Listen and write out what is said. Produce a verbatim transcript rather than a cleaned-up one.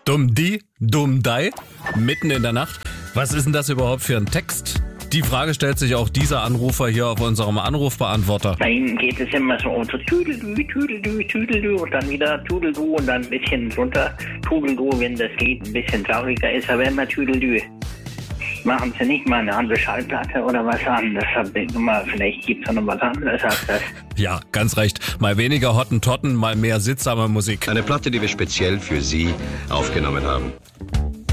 Dumm die, dumm dei, mitten in der Nacht. Was ist denn das überhaupt für ein Text? Die Frage stellt sich auch dieser Anrufer hier auf unserem Anrufbeantworter. Bei ihm geht es immer so um so Tüdelü, Tüdelü, Tüdelü und dann wieder Tudeldu und dann ein bisschen runter Tudeldu, wenn das Lied ein bisschen trauriger ist, aber immer Tüdelü. Machen Sie nicht mal eine andere Schallplatte oder was anderes? Vielleicht gibt es noch was anderes als das. Ja, ganz recht. Mal weniger Hottentotten, mal mehr sittsame Musik. Eine Platte, die wir speziell für Sie aufgenommen haben.